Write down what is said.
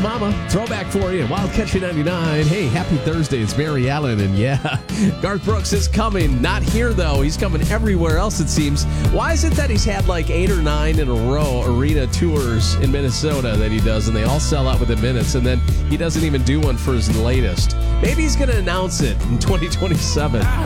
Mama. Throwback for you. Wild Country 99. Hey, happy Thursday. It's Barry Allen. And yeah, Garth Brooks is coming. Not here, though. He's coming everywhere else, it seems. Why is it that he's had like 8 or 9 in a row arena tours in Minnesota that he does, and they all sell out within minutes, and then he doesn't even do one for his latest? Maybe he's going to announce it in 2027.